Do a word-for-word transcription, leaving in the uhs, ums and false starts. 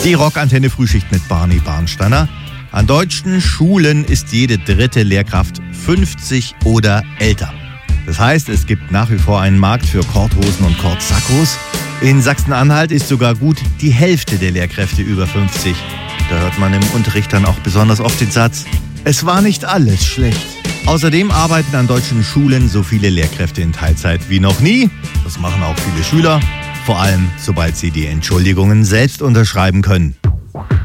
Die Rockantenne Frühschicht mit Barney Barnsteiner. An deutschen Schulen ist jede dritte Lehrkraft fünfzig oder älter. Das heißt, es gibt nach wie vor einen Markt für Korthosen und Kortsackos. In Sachsen-Anhalt ist sogar gut die Hälfte der Lehrkräfte über fünfzig. Da hört man im Unterricht dann auch besonders oft den Satz: Es war nicht alles schlecht. Außerdem arbeiten an deutschen Schulen so viele Lehrkräfte in Teilzeit wie noch nie. Das machen auch viele Schüler, vor allem sobald sie die Entschuldigungen selbst unterschreiben können.